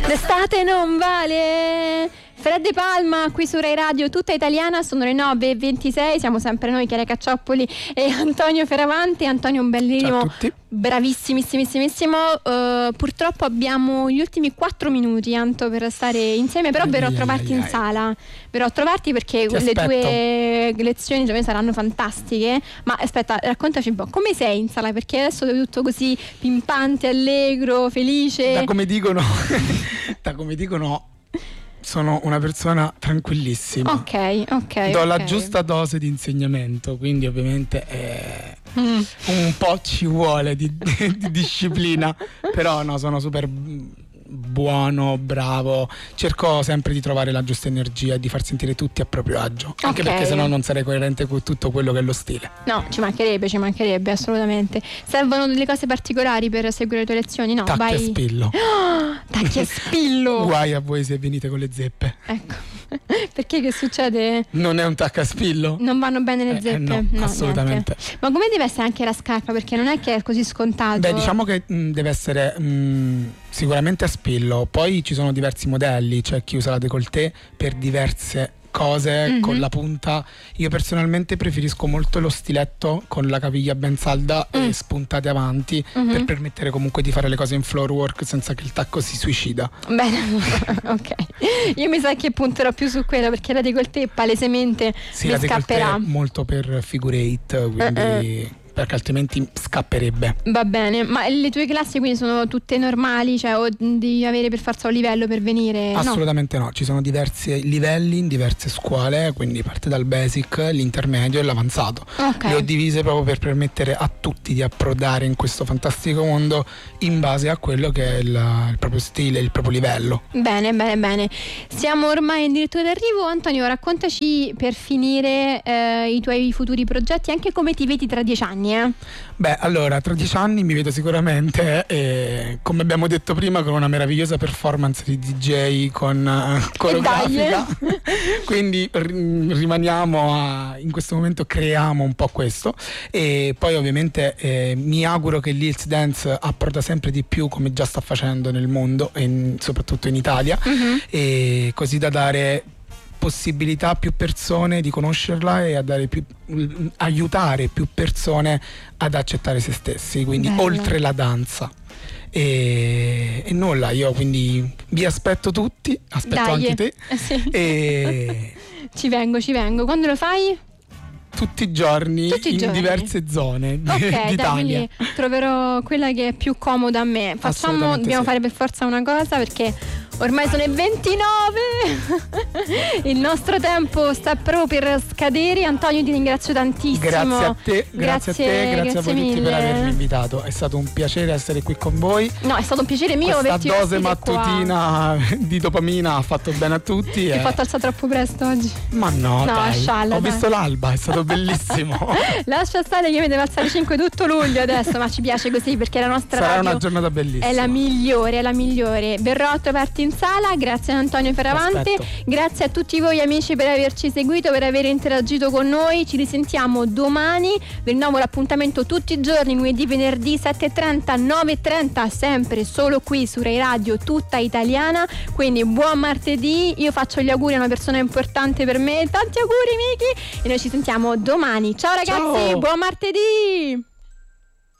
L'estate non vale. Fred De Palma qui su Rai Radio Tutta Italiana, sono le 9:26, siamo sempre noi, Chiara Cacciopoli e Antonio Fioravanti. Antonio, un bellissimo, bravissimissimo. Purtroppo abbiamo gli ultimi 4 minuti, Anto, per stare insieme, però verrò a trovarti in sala. Verrò a trovarti perché le tue lezioni secondo me saranno fantastiche. Ma aspetta, raccontaci un po', come sei in sala? Perché adesso è tutto così pimpante, allegro, felice. Da come dicono sono una persona tranquillissima. Ok. Do la giusta dose di insegnamento, quindi ovviamente un po' ci vuole di disciplina, però no, sono super buono, bravo, cerco sempre di trovare la giusta energia e di far sentire tutti a proprio agio, anche perché sennò non sarei coerente con tutto quello che è lo stile. No, ci mancherebbe assolutamente. Servono delle cose particolari per seguire le tue lezioni? No, tacchi a spillo. Tacchi a spillo. Guai a voi se venite con le zeppe. Ecco. Perché che succede? Non è un taccaspillo? Non vanno bene le zeppe? No, assolutamente. Niente. Ma come deve essere anche la scarpa? Perché non è che è così scontato. Beh, diciamo che deve essere sicuramente a spillo. Poi ci sono diversi modelli, c'è chi usa la décolleté per diverse cose con la punta. Io personalmente preferisco molto lo stiletto con la caviglia ben salda e spuntate avanti, per permettere comunque di fare le cose in floor work senza che il tacco si suicida. Bene, ok. Io mi sa che punterò più su quello, perché la décolleté palesemente mi scapperà. È molto per figure 8, quindi perché altrimenti scapperebbe. Va bene, ma le tue classi quindi sono tutte normali, cioè o devi avere per forza un livello per venire? Assolutamente no, ci sono diversi livelli in diverse scuole, quindi parte dal basic, l'intermedio e l'avanzato. Le ho divise proprio per permettere a tutti di approdare in questo fantastico mondo in base a quello che è il proprio stile, il proprio livello. Bene. Siamo ormai in dirittura d'arrivo. Antonio, raccontaci per finire i tuoi futuri progetti, anche come ti vedi tra 10 anni. Beh, allora, tra 10 anni mi vedo sicuramente, come abbiamo detto prima, con una meravigliosa performance di DJ con coreografica. Quindi rimaniamo in questo momento creiamo un po' questo, e poi ovviamente mi auguro che l'Hills Dance approda sempre di più, come già sta facendo nel mondo e soprattutto in Italia, e così da dare possibilità a più persone di conoscerla e aiutare più persone ad accettare se stessi, quindi oltre la danza. E nulla, io quindi vi aspetto tutti, anche te. E ci vengo. Quando lo fai? Tutti i giorni in diverse zone d'Italia. Quindi troverò quella che è più comoda a me. Dobbiamo fare per forza una cosa, perché ormai sono le 29. Il nostro tempo sta proprio per scadere. Antonio, ti ringrazio tantissimo. Grazie a te, grazie a voi tutti per avermi invitato. È stato un piacere essere qui con voi. No, è stato un piacere mio. Questa dose mattutina di dopamina ha fatto bene a tutti. Ti ho fatto alzare troppo presto oggi? Ma no, dai. Ho visto l'alba, è stato bellissimo. Lascia stare che mi devo alzare 5 tutto luglio adesso, ma ci piace così perché la nostra sarà radio una giornata bellissima. È la migliore. Verrò a trovarti in sala. Grazie ad Antonio Fioravanti, grazie a tutti voi amici per averci seguito, per aver interagito con noi. Ci risentiamo domani, vi rinnovo l'appuntamento tutti i giorni, lunedì, venerdì 7:30, 9:30, sempre solo qui su Rai Radio Tutta Italiana. Quindi buon martedì, io faccio gli auguri a una persona importante per me, tanti auguri Miki, e noi ci sentiamo domani. Ciao ragazzi, buon martedì.